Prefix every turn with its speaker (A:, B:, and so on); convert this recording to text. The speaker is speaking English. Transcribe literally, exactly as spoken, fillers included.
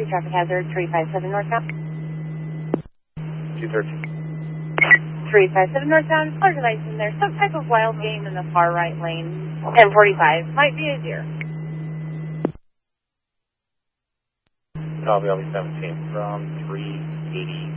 A: two traffic hazard, three five seven northbound.
B: two thirteen.
A: three five seven northbound, large license. There's some type of wild game in the far right lane. ten forty-five, might be a deer.
B: Copy, I'll be seventeen from three eighty.